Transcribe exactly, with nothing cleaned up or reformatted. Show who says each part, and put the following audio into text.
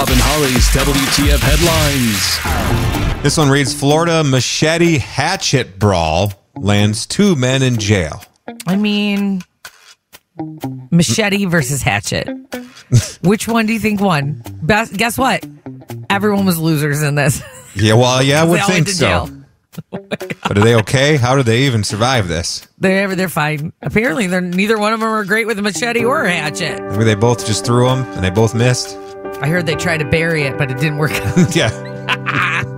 Speaker 1: Rob and Holly's W T F headlines.
Speaker 2: This one reads, Florida machete hatchet brawl lands two men in jail.
Speaker 3: I mean, machete versus hatchet. Which one do you think won? Best, guess what? Everyone was losers in this.
Speaker 2: Yeah, well, yeah, I would
Speaker 3: They all
Speaker 2: think
Speaker 3: went to
Speaker 2: so.
Speaker 3: jail.
Speaker 2: But are they okay? How did they even survive this?
Speaker 3: They're they're fine. Apparently, they're neither one of them are great with a machete or a hatchet.
Speaker 2: Maybe they both just threw them and they both missed.
Speaker 3: I heard they tried to bury it, but it didn't work out.
Speaker 2: Yeah.